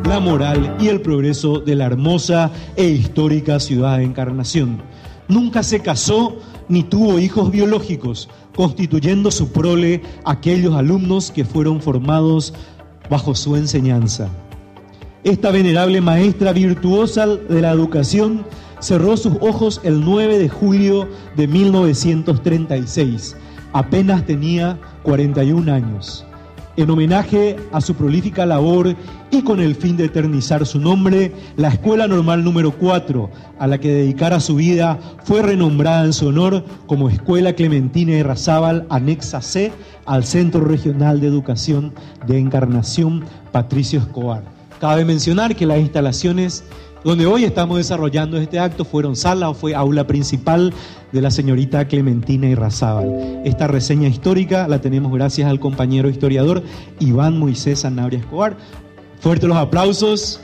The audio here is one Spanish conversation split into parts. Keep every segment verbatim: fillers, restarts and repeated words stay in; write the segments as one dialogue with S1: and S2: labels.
S1: la moral y el progreso de la hermosa e histórica ciudad de Encarnación. Nunca se casó ni tuvo hijos biológicos, constituyendo su prole aquellos alumnos que fueron formados bajo su enseñanza. Esta venerable maestra virtuosa de la educación cerró sus ojos el nueve de julio de mil novecientos treinta y seis. Apenas tenía cuarenta y un años. En homenaje a su prolífica labor y con el fin de eternizar su nombre, la Escuela Normal número cuatro, a la que dedicara su vida, fue renombrada en su honor como Escuela Clementina Irrazábal, anexa C al Centro Regional de Educación de Encarnación Patricio Escobar. Cabe mencionar que las instalaciones donde hoy estamos desarrollando este acto fueron sala o fue aula principal de la señorita Clementina Irrazábal. Esta reseña histórica la tenemos gracias al compañero historiador Iván Moisés Sanabria Escobar. Fuertes los aplausos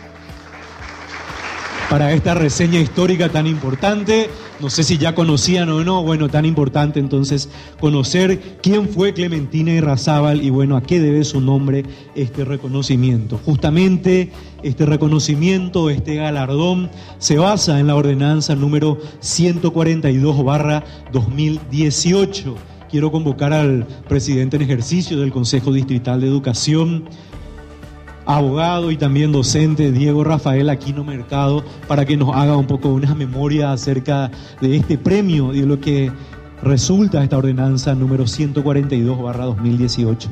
S1: para esta reseña histórica tan importante. No sé si ya conocían o no, bueno, tan importante entonces conocer quién fue Clementina Irrazábal y bueno, a qué debe su nombre este reconocimiento. Justamente este reconocimiento, este galardón, se basa en la ordenanza número ciento cuarenta y dos barra dos mil dieciocho. Quiero convocar al presidente en ejercicio del Consejo Distrital de Educación, abogado y también docente Diego Rafael Aquino Mercado, para que nos haga un poco una memoria acerca de este premio y de lo que resulta esta ordenanza número ciento cuarenta y dos barra dos mil dieciocho.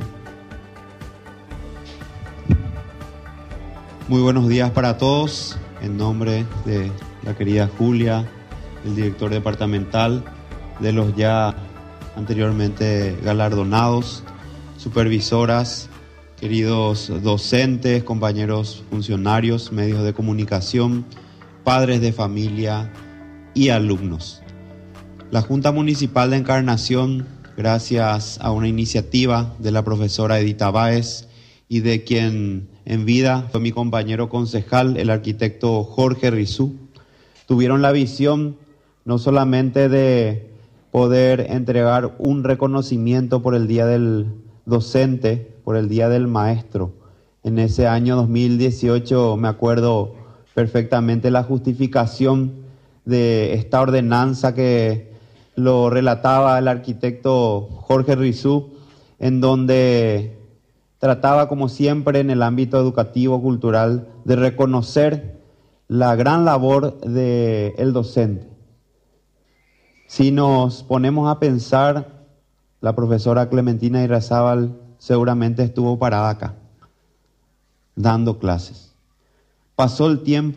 S2: Muy buenos días para todos. En nombre de la querida Julia, el director departamental, de los ya anteriormente galardonados, supervisoras, queridos docentes, compañeros funcionarios, medios de comunicación, padres de familia y alumnos. La Junta Municipal de Encarnación, gracias a una iniciativa de la profesora Edita Báez y de quien en vida fue mi compañero concejal, el arquitecto Jorge Rizú, tuvieron la visión no solamente de poder entregar un reconocimiento por el Día del Docente, por el Día del Maestro. En ese año dos mil dieciocho me acuerdo perfectamente la justificación de esta ordenanza que lo relataba el arquitecto Jorge Rizú, en donde trataba, como siempre en el ámbito educativo cultural, de reconocer la gran labor del docente. Si nos ponemos a pensar, la profesora Clementina Irrazábal seguramente estuvo parada acá, dando clases. Pasó el tiempo